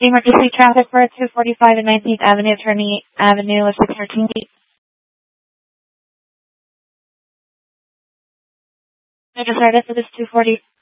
Emergency traffic for 245 and 19th Avenue, Attorney Avenue, with 613 feet. I just heard it for this 240.